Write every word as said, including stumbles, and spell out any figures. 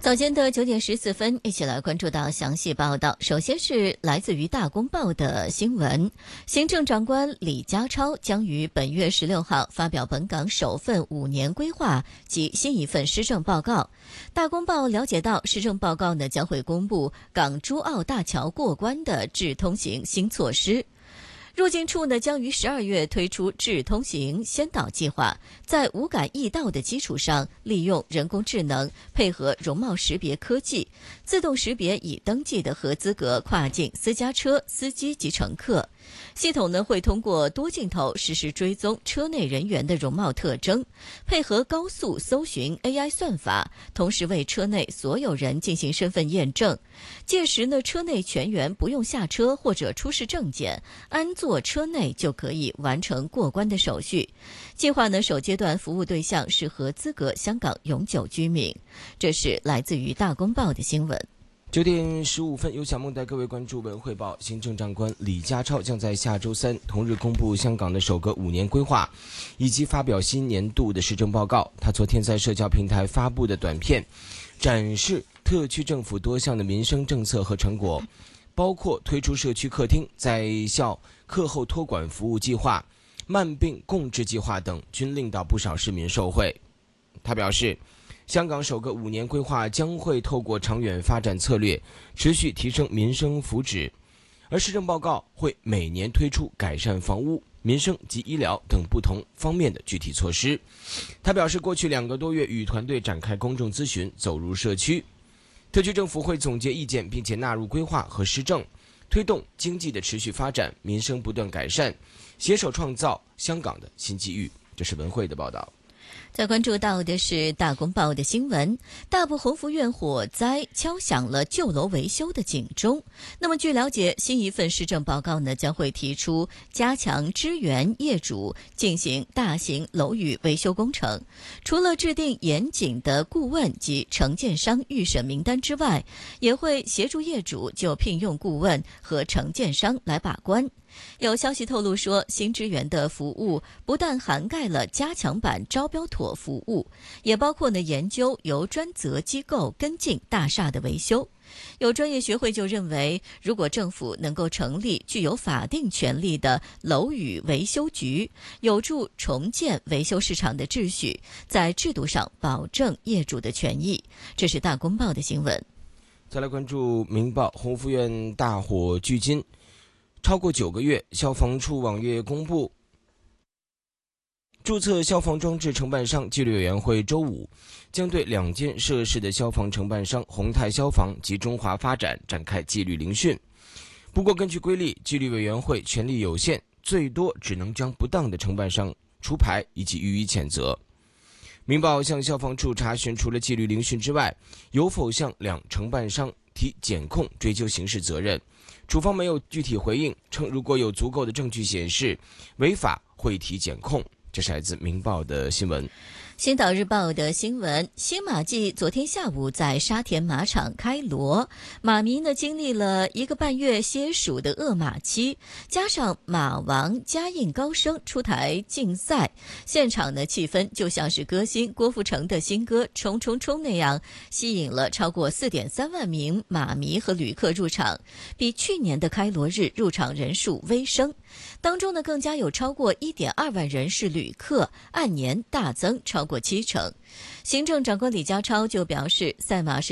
早间的九点十四分，一起来关注到详细报道。首先是来自于大公报的新闻，行政长官李家超将于本月十六号发表本港首份五年规划及新一份施政报告。大公报了解到，施政报告呢将会公布港珠澳大桥过关的智通行新措施。入境处呢将于十二月推出智通行先导计划，在无感易到的基础上，利用人工智能配合容貌识别科技，自动识别已登记的合资格跨境私家车司机及乘客。系统呢会通过多镜头实时追踪车内人员的容貌特征，配合高速搜寻 A I 算法，同时为车内所有人进行身份验证。届时呢，车内全员不用下车或者出示证件，安坐车内就可以完成过关的手续。计划呢首阶段服务对象是合资格香港永久居民。这是来自于大公报的新闻。 九点十五分，由小梦带各位关注文汇报。行政长官李家超将在下周三同日公布香港的首个五年规划，以及发表新年度的施政报告。他昨天在社交平台发布的短片，展示特区政府多项的民生政策和成果，包括推出社区客厅、在校课后托管服务计划、慢病共治计划等，均令到不少市民受惠。他表示，香港首个五年规划将会透过长远发展策略，持续提升民生福祉，而施政报告会每年推出改善房屋、民生及医疗等不同方面的具体措施。他表示，过去两个多月与团队展开公众咨询，走入社区，特区政府会总结意见，并且纳入规划和施政，推动经济的持续发展，民生不断改善，携手创造香港的新机遇。这是文汇的报道。 再关注到的是大公报的新闻，大埔鸿福苑火灾敲响了旧楼维修的警钟。那么据了解，新一份施政报告呢将会提出加强支援业主进行大型楼宇维修工程，除了制定严谨的顾问及承建商预审名单之外，也会协助业主就聘用顾问和承建商来把关。有消息透露说，新支援的服务不但涵盖了加强版招标妥服务，也包括呢研究由专责机构跟进大厦的维修。有专业学会就认为，如果政府能够成立具有法定权力的楼宇维修局，有助重建维修市场的秩序，在制度上保证业主的权益。这是大公报的新闻。 再来关注明报，鸿福苑大火距今超过九个月，消防处网页公布，注册消防装置承办商纪律委员会周五将对两间涉事的消防承办商宏泰消防及中华发展展开纪律聆讯。不过根据规例，纪律委员会权力有限，最多只能将不当的承办商除牌以及予以谴责。明报向消防处查询，除了纪律聆讯之外，有否向两承办商提检控追究刑事责任。处方没有具体回应，称如果有足够的证据显示违法，会提检控。这是来自明报的新闻。 星岛日报的新闻，新马季昨天下午在沙田马场开锣，马迷呢经历了一个半月歇暑的饿马期，加上马王家印高升出台竞赛，现场的气氛就像是歌星郭富城的新歌《冲冲冲》那样，吸引了超过 四点三万名马迷和旅客入场，比去年的开锣日入场人数微升，当中呢更加有超过 一点二万人是旅客，按年大增超过七成。行政长官李家超就表示，赛马是